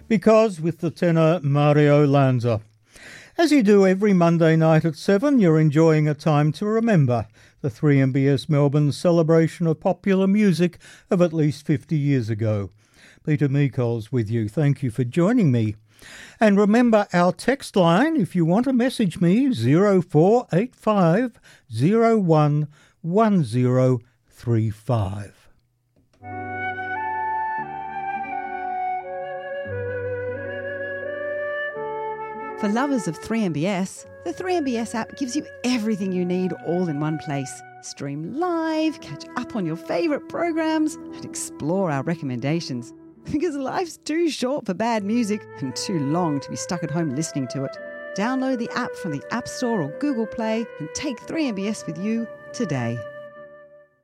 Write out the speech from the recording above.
Because with the tenor Mario Lanza. As you do every Monday night at 7, you're enjoying a time to remember the 3MBS Melbourne celebration of popular music of at least 50 years ago. Peter Meikols with you. Thank you for joining me. And remember our text line if you want to message me, 0485 01 1035. For lovers of 3MBS, the 3MBS app gives you everything you need all in one place. Stream live, catch up on your favourite programs, and explore our recommendations. Because life's too short for bad music and too long to be stuck at home listening to it. Download the app from the App Store or Google Play and take 3MBS with you today.